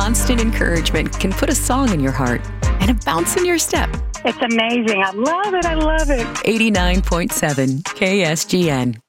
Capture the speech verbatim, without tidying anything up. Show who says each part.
Speaker 1: constant encouragement can put a song in your heart and a bounce in your step.
Speaker 2: It's amazing. I love it. I love it.
Speaker 1: eighty-nine point seven K S G N.